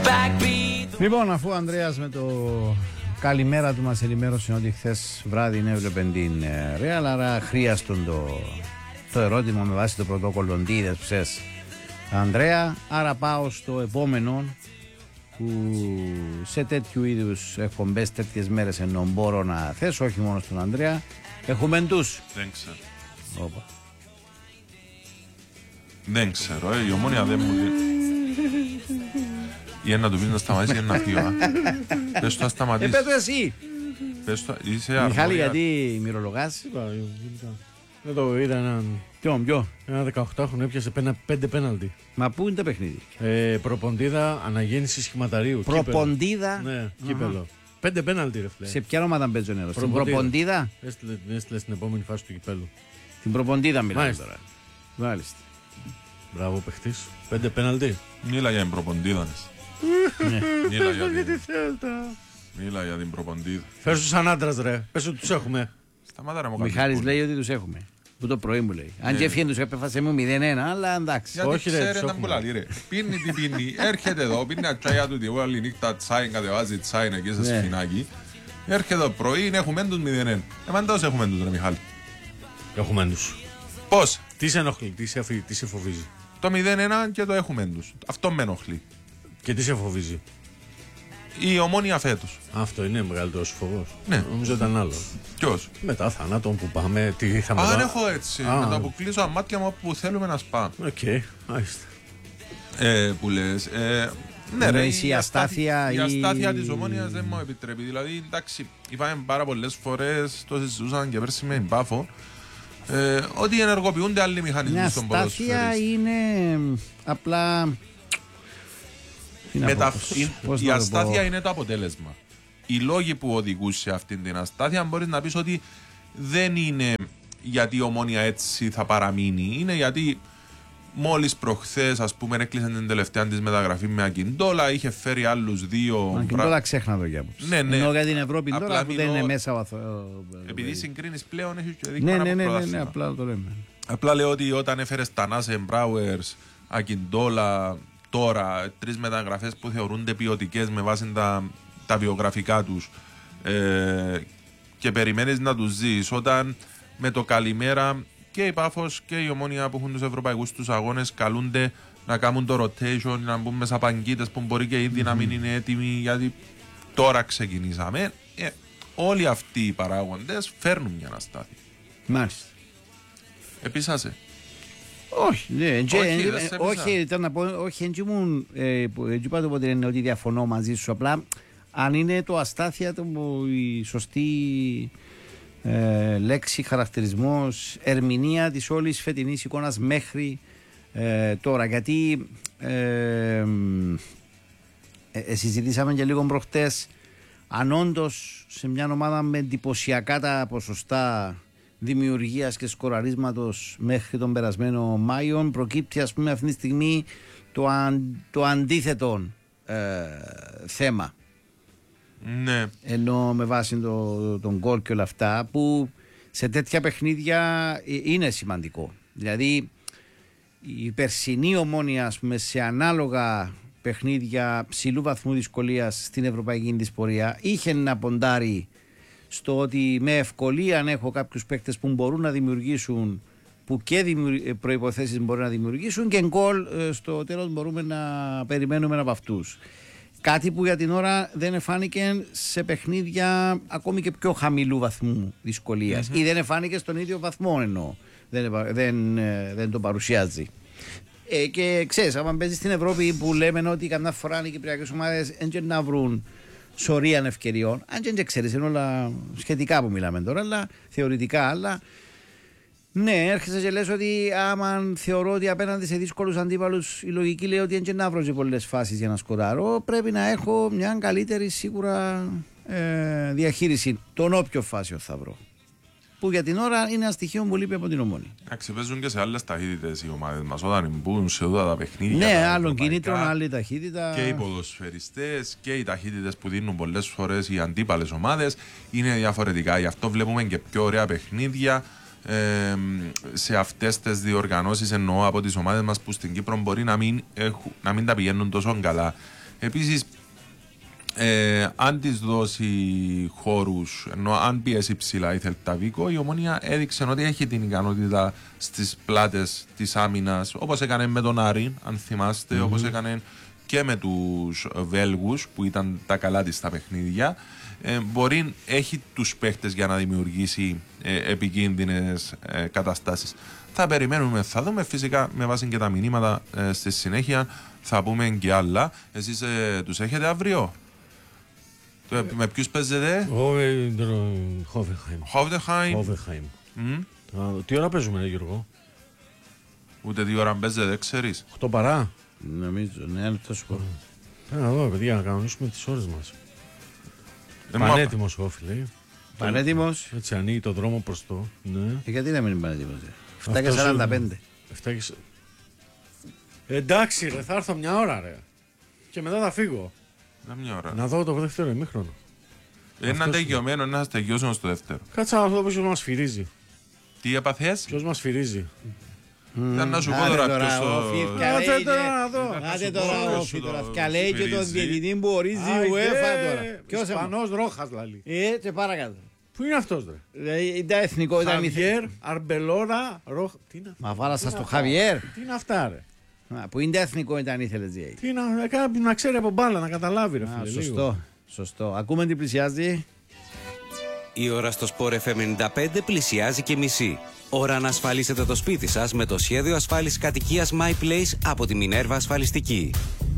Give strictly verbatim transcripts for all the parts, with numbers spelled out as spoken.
Λοιπόν, αφού ο Ανδρέας με το καλημέρα του μας ενημέρωσε ότι χθες βράδυ έβλεπε την Ρεάλ, άρα χρειάστον το, το ερώτημα με βάση το πρωτόκολλο τι είδες ψες, Ανδρέα. Άρα πάω στο επόμενο, που σε τέτοιου είδους εκπομπές τέτοιες μέρες ενώ μπορώ να θέσω, όχι μόνο στον Ανδρέα, έχουμε τους. Δεν ξέρω. Όπα. Δεν ξέρω, ε, η Ομόνια δεν μου λέει. Ή να του πεις να σταματήσει ή να φύγω. Πες του να σταματήσει. Ε, πες το εσύ. Πες του, είσαι αρμόδια. Μιχάλη, γιατί μυρολογάς? Δεν το είδα έναν. Ποιον, ποιο? Ένα δεκαοκτάχρονο έπιασε πένα, πέντε πέναλτι. Μα πού είναι τα παιχνίδια? Ε, προποντίδα, αναγέννηση σχηματαρίου. Προποντίδα. Ναι, κύπελο. Πέντε πέναλτι, ρε φλε. Σε ποια ομάδα παίζει ο νερό? Στην Προποντίδα. προποντίδα. Έστειλε, έστειλε στην επόμενη φάση του κυπέλου. Την προποντίδα μιλάμε Μάλιστα. τώρα. Μάλιστα. Μπράβο, παιχτή. Πέντε πέναλτι. Μίλα για την προποντίδανες. Μίλα για την... θέλτα. Μίλα για την προποντίδα. Φέρ του σαν άντρας, ρε. Πες ότι τους έχουμε. Σταμάτα ρε μου Ο κάνεις Μιχάλης πόνο. λέει ότι τους έχουμε. Που το πρωί μου λέει. Αν Ναι. και έφυγε τους έπεφασε μου μηδέν ένα, αλλά εντάξει. Γιατί Όχι, ρε, ξέρει τους να έχουμε. πουλαλεί ρε. Πίνει τι πίνει, έρχεται εδώ, πίνει ένα τσάια του, τη όλη νύχτα τσάι, κατεβάζει τσάι εκεί σε Ναι. σφινάκι. Έρχεται το πρωί, έχουμε τους μηδέν ένα. Εμάν τόσο έχουμε τους ρε Μιχάλη. Έχουμε τους. Πώς? Τι σε ενοχλεί, τι σε, αφή- τι σε φοβίζει. Το μηδέν ένα και το έχουμε τους. Αυτό με ενοχλεί. Και τι σε φοβίζει. Η Ομόνια φέτος. Αυτό είναι μεγαλύτερο φοβός. Ναι. Νομίζω ήταν άλλο. Ποιος? Μετά θάνατον που πάμε, τι θα Αν μετά. έχω έτσι, Α. με το που κλείσω τα μάτια μου που θέλουμε να σπάμε. Οκ, μάλιστα. Ε, που λες, ε, ναι, ρε, Εννοείς η αστάθεια η ή- αστάθεια της Ομόνιας δεν μου επιτρέπει. Δηλαδή, εντάξει, είπαμε πάρα πολλές φορές, το συζητούσαν και πέρσι με την Πάφο, ε, ότι ενεργοποιούνται άλλοι μηχανισμοί Μια στον αστάθεια ποδοσφαίριστη. είναι απλά. Τι να Μετα... πω, πώς- η- πώς η να το αστάθεια πω. είναι το αποτέλεσμα. Οι λόγοι που οδηγούν σε αυτήν την αστάθεια μπορείς να πεις ότι δεν είναι γιατί η Ομόνια έτσι θα παραμείνει. Είναι γιατί μόλις προχθές, ας πούμε, έκλεισε την τελευταία της μεταγραφή με Ακιντόλα, είχε φέρει άλλους δύο. Αν και πρα- τώρα ξέχνα το για άποψη. Ναι, ναι. Ενώ για την Ευρώπη Απλά τώρα που δεν μιλώ- είναι μέσα ο αθω- Επειδή συγκρίνεις πλέον, έχεις και Ναι, δείγμα ναι, από ναι, ναι, ναι, πρωτάθλημα. απλά το λέμε. Απλά λέω ότι όταν έφερες τα Νάσεν Μπράουερς, Ακιντόλα, τώρα, τρεις μεταγραφές που θεωρούνται ποιοτικές με βάση τα, τα βιογραφικά τους, ε, και περιμένεις να τους ζεις, όταν με το καλημέρα και η Πάφος και η Ομόνια που έχουν τους ευρωπαϊκούς τους αγώνες καλούνται να κάνουν το rotation, να μπουν μέσα παγκίτες που μπορεί και ήδη να μην είναι έτοιμοι γιατί τώρα ξεκινήσαμε. Ε, όλοι αυτοί οι παράγοντες φέρνουν μια αστάθεια. Μάλιστα. Επίσης, Όχι, ναι, εντζε- Όχι, ε, δεν σε όχι, έπεισα. ήταν να πω, όχι, έτσι ήμουν, ε, που- έτσι είπα το ποτέ είναι ότι διαφωνώ μαζί σου, απλά αν είναι το αστάθεια, το, η σωστή ε, λέξη, χαρακτηρισμός, ερμηνεία της όλης φετινής εικόνας μέχρι ε, τώρα, γιατί ε, ε, ε, συζητήσαμε και λίγο προχτές αν όντως σε μια ομάδα με εντυπωσιακά τα ποσοστά δημιουργίας και σκοραρίσματος μέχρι τον περασμένο Μάιο προκύπτει ας πούμε αυτή τη στιγμή το, αν, το αντίθετο ε, θέμα, ναι. ενώ με βάση το, τον γκολ και όλα αυτά που σε τέτοια παιχνίδια ε, είναι σημαντικό. Δηλαδή η περσινή Ομόνια ας πούμε, σε ανάλογα παιχνίδια ψηλού βαθμού δυσκολίας στην ευρωπαϊκή της πορεία είχε να ποντάρει στο ότι με ευκολία αν έχω κάποιους παίκτες που μπορούν να δημιουργήσουν, που και δημιουργ... προϋποθέσεις μπορούν να δημιουργήσουν και γκολ ε, στο τέλος μπορούμε να περιμένουμε από αυτούς. Κάτι που για την ώρα δεν εφάνηκε σε παιχνίδια ακόμη και πιο χαμηλού βαθμού δυσκολίας, ή δεν εφάνηκε στον ίδιο βαθμό εννοώ. Δεν, επα- δεν, ε, δεν το παρουσιάζει. Ε, και ξέρεις, άμα παίζει στην Ευρώπη που λέμε ότι καμιά φορά οι κυπριακές ομάδες δεν να βρουν σωρία ευκαιριών, αν και δεν ξέρεις, είναι όλα σχετικά που μιλάμε τώρα, αλλά θεωρητικά, αλλά ναι, έρχεσαι και λες ότι άμα θεωρώ ότι απέναντι σε δύσκολους αντίπαλους η λογική λέει ότι δεν να βρω και πολλές φάσεις για να σκοράρω, πρέπει να έχω μια καλύτερη σίγουρα ε, διαχείριση των όποιων φάσεων θα βρω. Που για την ώρα είναι ένα στοιχείο που λείπει από την Ομόνη. Εντάξει, παίζουν και σε άλλες ταχύτητες οι ομάδες μας όταν μπουν σε όλα τα παιχνίδια. Ναι, τα άλλων ευρωπαϊκά, κινήτρων, άλλη ταχύτητα. Και οι ποδοσφαιριστές και οι ταχύτητες που δίνουν πολλές φορές οι αντίπαλες ομάδες είναι διαφορετικά. Γι' αυτό βλέπουμε και πιο ωραία παιχνίδια ε, σε αυτές τις διοργανώσεις, εννοώ από τις ομάδες μας που στην Κύπρο μπορεί να μην, έχουν, να μην τα πηγαίνουν τόσο καλά. Επίσης, ε, αν της δώσει χώρους, ενώ αν πιέσει ψηλά η Celta Vigo, η Ομόνοια έδειξε ότι έχει την ικανότητα στις πλάτες της άμυνας, όπως έκανε με τον Άρη, αν θυμάστε, mm-hmm. όπως έκανε και με τους Βέλγους που ήταν τα καλά της στα παιχνίδια. Ε, μπορεί, έχει τους παίχτες για να δημιουργήσει ε, επικίνδυνες ε, καταστάσεις. Θα περιμένουμε, θα δούμε φυσικά με βάση και τα μηνύματα ε, στη συνέχεια, θα πούμε και άλλα. Εσείς ε, τους έχετε αύριο? Ε, με ποιους παίζετε? Χόβεχάιμ. Τι ώρα παίζουμε, ρε Γιώργο? Ούτε τι ώρα παίζετε, ξέρεις? οκτώ παρά. Νομίζω, ναι, θα σου πω. Έλα εδώ, παιδιά, να κανονίσουμε τις ώρες μας. Πανέτοιμος εγώ, φίλε. Πανέτοιμος. Έτσι ανοίγει το δρόμο προς το. Ναι. Ε, γιατί να μην είναι πανέτοιμος? εφτά και σαράντα πέντε. Εντάξει, ρε, θα έρθω μια ώρα, ρε. Και μετά θα φύγω. Να μια ώρα. Να δω το δεύτερο ημίχρονο. Ένα τελειωμένο, να σας τελειώσουμε στο δεύτερο. Κάτσε να δω ποιος μας φυρίζει. Τι έπαθες? Ποιος μας φυρίζει. Ήταν να σου πω τώρα ποιος το... Κάτσε τώρα να δω. Άντε τώρα ο Φίτορας. Και λέει και τον διαιτητή που ορίζει η UEFA τώρα. Ποιος Ισπανός Ρόχας λαλεί. Ε, και παρακάτω. Πού είναι αυτός, ρε? Ήταν εθνικό, ήταν Χαβιέρ, Αρμπελόρα, Ρόχα. Μα βάλασα στο Χαβιέρ. Τι είναι αυτά, ρε? Που είναι εθνικό ήταν ήθελες διαιτητή. Τι είναι, κάποιος να ξέρει από μπάλα, να καταλάβει, ρε φίλε. Σωστό, σωστό. Ακούμε τι πλησιάζει. Η ώρα στο Sport εφ εμ ενενήντα πέντε πλησιάζει και μισή. Ώρα να ασφαλίσετε το σπίτι σας με το σχέδιο ασφάλισης κατοικίας My Place από τη Μινέρβα Ασφαλιστική.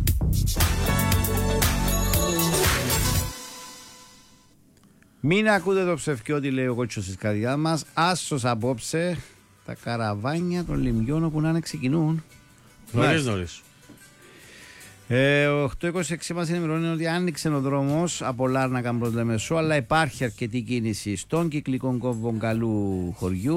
Μην ακούτε το ψευκιότι, λέει ο κότσος της καρδιάς μας. Άσος απόψε τα καραβάνια των λιμιών όπου να είναι ξεκινούν. Νωρίς νωρίς. Ε, ο οκτώ είκοσι έξι μας ενημερώνει ότι άνοιξε ο δρόμος από Λάρνακα προς Λεμεσό, αλλά υπάρχει αρκετή κίνηση στον κυκλικό κόμβο Καλού χωριού.